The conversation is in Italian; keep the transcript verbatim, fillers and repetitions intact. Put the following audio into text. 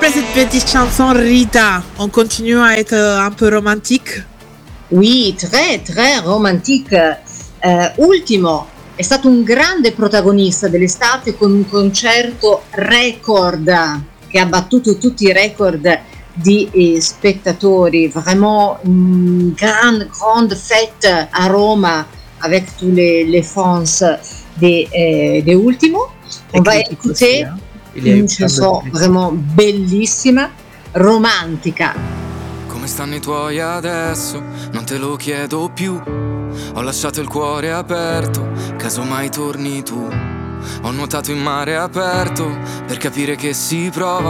après cette petite chanson Rita, on continue à être un peu romantique? Oui, très très romantique. Eh, Ultimo è stato un grande protagonista dell'estate con un concerto record che ha battuto tutti i record di eh, spettatori. Vraiment une grande grande fête à Roma avec tous les, les fans de, eh, de Ultimo. On va écouter une chanson vraiment bellissima, romantica. Come stanno i tuoi adesso? Non te lo chiedo più. Ho lasciato il cuore aperto, caso mai torni tu. Ho nuotato in mare aperto per capire che si prova